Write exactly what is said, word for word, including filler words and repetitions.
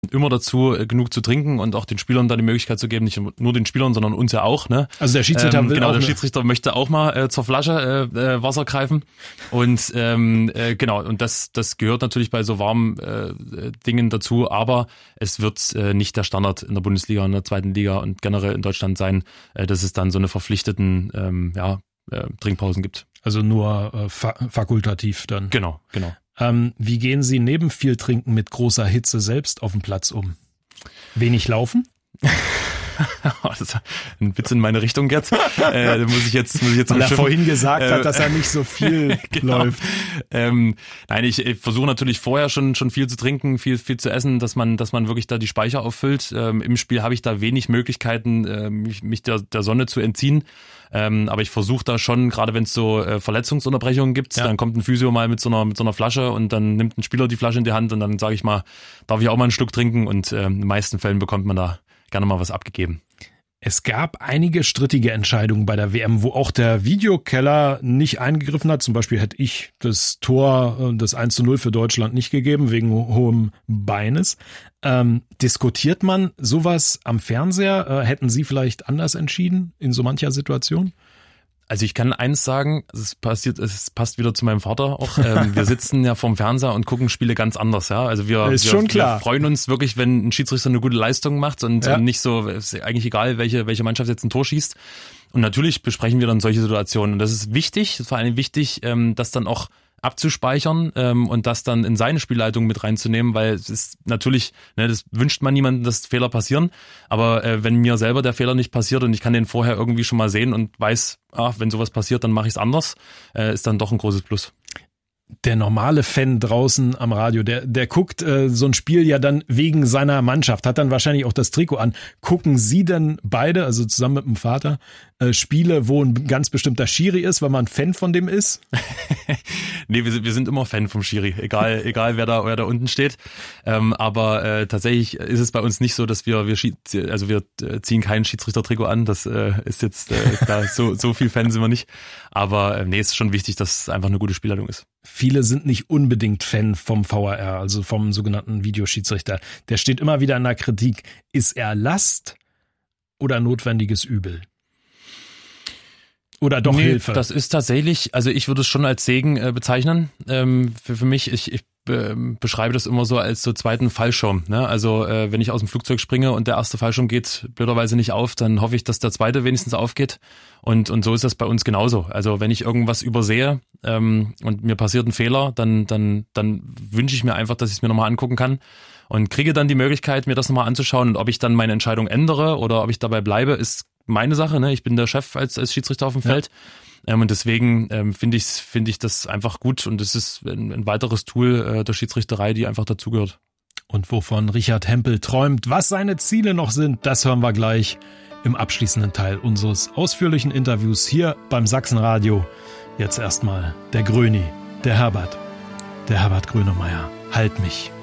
immer dazu, genug zu trinken und auch den Spielern da die Möglichkeit zu geben, nicht nur den Spielern, sondern uns ja auch. Ne? Also der Schiedsrichter ähm, will genau, auch der eine... Schiedsrichter möchte auch mal äh, zur Flasche äh, äh, Wasser greifen und ähm, äh, genau, und das das gehört natürlich bei so warmen äh, Dingen dazu, aber es wird äh, nicht der Standard in der Bundesliga, in der zweiten Liga und generell in Deutschland sein, äh, dass es dann so eine verpflichteten ähm, ja, äh, Trinkpausen gibt. Also nur äh, fa- fakultativ dann. Genau, genau. Ähm, wie gehen Sie neben viel Trinken mit großer Hitze selbst auf dem Platz um? Wenig laufen? Das ist ein Witz in meine Richtung jetzt. Äh, da muss ich jetzt, muss ich jetzt Weil er schimpfen. vorhin gesagt äh, hat, dass er nicht so viel genau. läuft. Ähm, nein, ich, ich versuche natürlich vorher schon schon viel zu trinken, viel viel zu essen, dass man dass man wirklich da die Speicher auffüllt. Ähm, Im Spiel habe ich da wenig Möglichkeiten, äh, mich, mich der, der Sonne zu entziehen. Ähm, aber ich versuche da schon, gerade wenn es so äh, Verletzungsunterbrechungen gibt, ja. dann kommt ein Physio mal mit so einer mit so einer Flasche und dann nimmt ein Spieler die Flasche in die Hand und dann sage ich mal, darf ich auch mal einen Schluck trinken und äh, in den meisten Fällen bekommt man da gerne mal was abgegeben. Es gab einige strittige Entscheidungen bei der W M, wo auch der Videokeller nicht eingegriffen hat. Zum Beispiel hätte ich das Tor, das eins zu null für Deutschland nicht gegeben, wegen ho- hohem Beines. Ähm, diskutiert man sowas am Fernseher? Äh, hätten Sie vielleicht anders entschieden in so mancher Situation? Also ich kann eins sagen, es passiert, es passt wieder zu meinem Vater auch. Ähm, wir sitzen ja vorm Fernseher und gucken Spiele ganz anders, ja. Also wir, ist wir, schon klar. wir freuen uns wirklich, wenn ein Schiedsrichter eine gute Leistung macht und, Ja. und nicht so, ist eigentlich egal, welche, welche Mannschaft jetzt ein Tor schießt. Und natürlich besprechen wir dann solche Situationen. Und das ist wichtig, das ist vor allem wichtig, ähm, das dann auch abzuspeichern ähm, und das dann in seine Spielleitung mit reinzunehmen, weil es ist natürlich, ne, das wünscht man niemandem, dass Fehler passieren, aber äh, wenn mir selber der Fehler nicht passiert und ich kann den vorher irgendwie schon mal sehen und weiß, ah, wenn sowas passiert, dann mache ich es anders, äh, ist dann doch ein großes Plus. Der normale Fan draußen am Radio, der der guckt äh, so ein Spiel ja dann wegen seiner Mannschaft, hat dann wahrscheinlich auch das Trikot an. Gucken Sie denn beide, also zusammen mit dem Vater, äh, Spiele, wo ein ganz bestimmter Schiri ist, weil man Fan von dem ist? Nee, wir sind, wir sind immer Fan vom Schiri, egal egal wer da wer da unten steht. Ähm, aber äh, tatsächlich ist es bei uns nicht so, dass wir wir schied, also wir ziehen kein Schiedsrichtertrikot an. Das äh, ist jetzt äh, da so so viel Fan sind wir nicht. Aber äh, nee, es ist schon wichtig, dass es einfach eine gute Spielleitung ist. Viele sind nicht unbedingt Fan vom V A R, also vom sogenannten Videoschiedsrichter. Der steht immer wieder in der Kritik. Ist er Last oder notwendiges Übel? Oder doch nee, Hilfe? Das ist tatsächlich, also ich würde es schon als Segen äh, bezeichnen. Ähm, für, für mich, ich, ich äh, beschreibe das immer so als so zweiten Fallschirm. Ne? Also äh, wenn ich aus dem Flugzeug springe und der erste Fallschirm geht blöderweise nicht auf, dann hoffe ich, dass der zweite wenigstens aufgeht. Und und so ist das bei uns genauso. Also wenn ich irgendwas übersehe ähm, und mir passiert ein Fehler, dann dann dann wünsche ich mir einfach, dass ich es mir nochmal angucken kann und kriege dann die Möglichkeit, mir das nochmal anzuschauen. Und ob ich dann meine Entscheidung ändere oder ob ich dabei bleibe, ist meine Sache. Ne? Ich bin der Chef als als Schiedsrichter auf dem Feld. Ja. Ähm, und deswegen ähm, finde ich finde ich das einfach gut. Und es ist ein, ein weiteres Tool äh, der Schiedsrichterei, die einfach dazugehört. Und wovon Richard Hempel träumt, was seine Ziele noch sind, das hören wir gleich im abschließenden Teil unseres ausführlichen Interviews hier beim Sachsenradio. Jetzt erstmal der Gröni, der Herbert, der Herbert Grönemeyer. Halt mich.